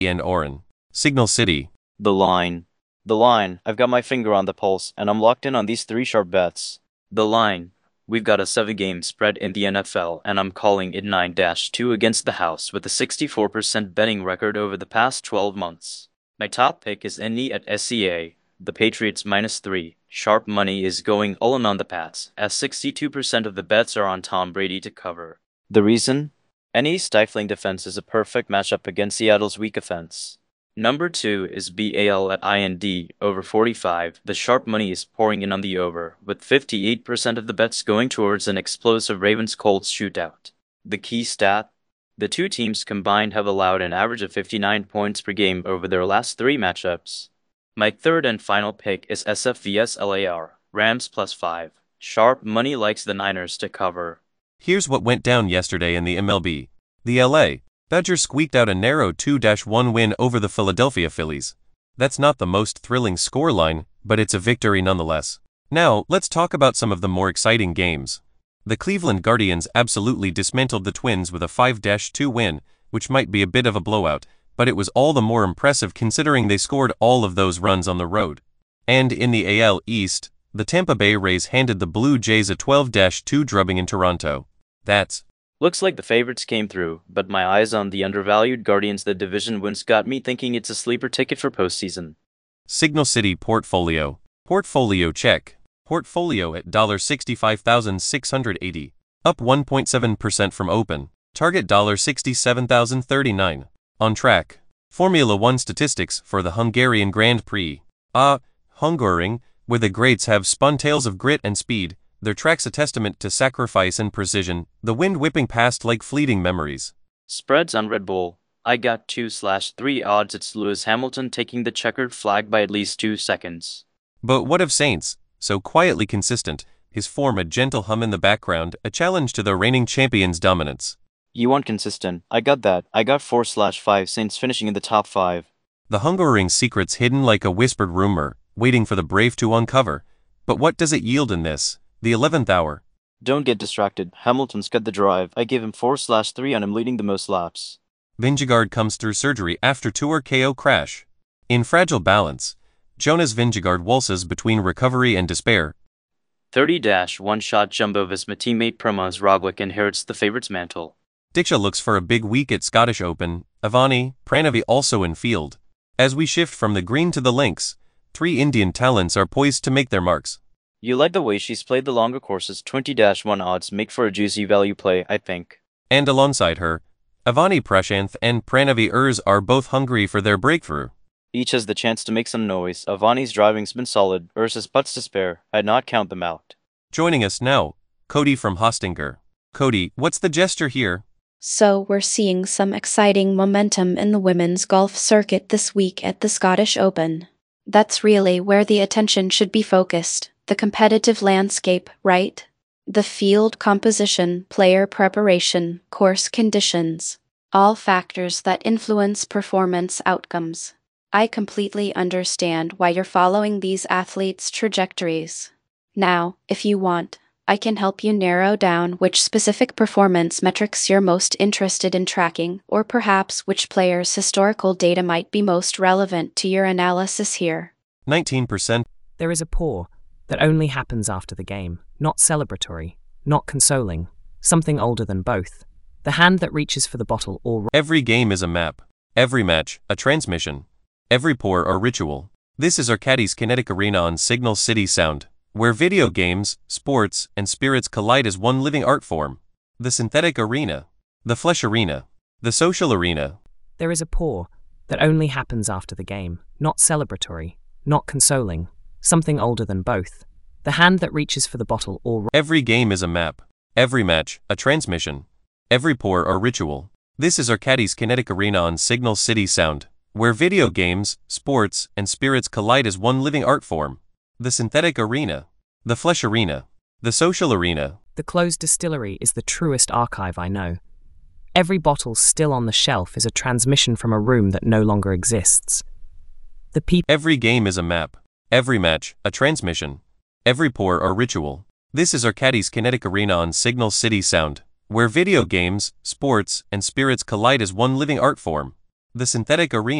and Oren. Signal City. The line. The line. I've got my finger on the pulse, and I'm locked in on these 3 sharp bets. The line. We've got a 7-game spread in the NFL, and I'm calling it 9-2 against the house with a 64% betting record over the past 12 months. My top pick is Indy at SCA. The Patriots -3. Sharp money is going all in on the Pats, as 62% of the bets are on Tom Brady to cover. The reason? Indy's stifling defense is a perfect matchup against Seattle's weak offense. Number 2 is BAL at IND, over 45. The sharp money is pouring in on the over, with 58% of the bets going towards an explosive Ravens-Colts shootout. The key stat? The 2 teams combined have allowed an average of 59 points per game over their last 3 matchups. My third and final pick is SF vs LAR, Rams +5. Sharp money likes the Niners to cover. Here's what went down yesterday in the MLB. The LA Dodgers squeaked out a narrow 2-1 win over the Philadelphia Phillies. That's not the most thrilling scoreline, but it's a victory nonetheless. Now, let's talk about some of the more exciting games. The Cleveland Guardians absolutely dismantled the Twins with a 5-2 win, which might be a bit of a blowout, but it was all the more impressive considering they scored all of those runs on the road. And in the AL East, the Tampa Bay Rays handed the Blue Jays a 12-2 drubbing in Toronto. Looks like the favorites came through, but my eyes on the undervalued Guardians the division wins got me thinking it's a sleeper ticket for postseason. Signal City Portfolio. Portfolio check. Portfolio at $65,680. Up 1.7% from open. Target $67,039. On track. Formula 1 statistics for the Hungarian Grand Prix. Hungaroring, where the greats have spun tales of grit and speed. Their track's a testament to sacrifice and precision, the wind whipping past like fleeting memories. Spreads on Red Bull. I got 2/3 odds it's Lewis Hamilton taking the checkered flag by at least 2 seconds. But what of Sainz? So quietly consistent, his form a gentle hum in the background, a challenge to the reigning champion's dominance. You want consistent. I got that. I got 4/5 Saints finishing in the top 5. The Hungaroring secret's hidden like a whispered rumor, waiting for the brave to uncover. But what does it yield in this? The 11th hour. Don't get distracted. Hamilton's got the drive. I gave him 4/3 on him leading the most laps. Vingegaard comes through surgery after Tour KO crash. In fragile balance, Jonas Vingegaard waltzes between recovery and despair. 30-1 shot Jumbo Visma teammate Primož Roglič inherits the favourite's mantle. Diksha looks for a big week at Scottish Open. Avani, Pranavi also in field. As we shift from the green to the links, 3 Indian talents are poised to make their marks. You like the way she's played the longer courses. 20-1 odds make for a juicy value play, I think. And alongside her, Avani Prashanth and Pranavi Urs are both hungry for their breakthrough. Each has the chance to make some noise. Avani's driving's been solid. Urs's putts to spare. I'd not count them out. Joining us now, Cody from Hostinger. Cody, what's the gesture here? So we're seeing some exciting momentum in the women's golf circuit this week at the Scottish Open. That's really where the attention should be focused. The competitive landscape, right? The field composition, player preparation, course conditions. All factors that influence performance outcomes. I completely understand why you're following these athletes' trajectories. Now, if you want, I can help you narrow down which specific performance metrics you're most interested in tracking, or perhaps which players' historical data might be most relevant to your analysis here. 19%. There is a pour that only happens after the game, not celebratory, not consoling, something older than both. The hand that reaches for the bottle or... Every game is a map. Every match, a transmission. Every pour, a ritual. This is Arcadis Kinetic Arena on Signal City Sound, where video games, sports, and spirits collide as one living art form. The synthetic arena. The flesh arena. The social arena. There is a pour that only happens after the game, not celebratory, not consoling, something older than both. The hand that reaches for the bottle or... Every game is a map. Every match, a transmission. Every pour, a ritual. This is Arcadis Kinetic Arena on Signal City Sound, where video games, sports, and spirits collide as one living art form. The synthetic arena. The flesh arena. The social arena. The closed distillery is the truest archive I know. Every bottle still on the shelf is a transmission from a room that no longer exists. Every game is a map. Every match, a transmission. Every pour, a ritual. This is Arcadis Kinetic Arena on Signal City Sound, where video games, sports, and spirits collide as one living art form. The synthetic arena